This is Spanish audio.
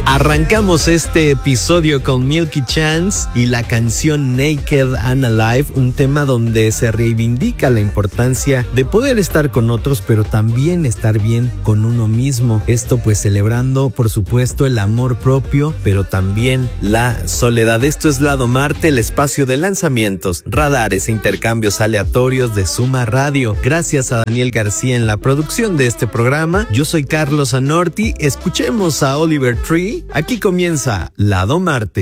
Arrancamos este episodio con Milky Chance y la canción Naked and Alive, un tema donde se reivindica la importancia de poder estar con otros, pero también estar bien con uno mismo. Esto pues celebrando, por supuesto, el amor propio, pero también la soledad. Esto es Lado Marte, el espacio de lanzamientos, radares e intercambios aleatorios de Suma Radio. Gracias a Daniel García en la producción de este programa. Yo soy Carlos Anorti. Escuchemos a Oliver Tree. Aquí comienza Lado Marte.